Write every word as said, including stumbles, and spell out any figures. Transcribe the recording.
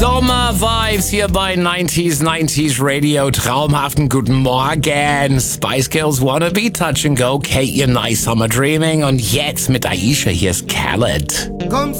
Sommer-Vibes hier bei neunzig neunzig Radio. Traumhaften guten Morgen. Spice Girls Wannabe, Touch and Go, Kate, Your Nice Summer Dreaming. Und jetzt mit Aisha, hier ist Khaled. Come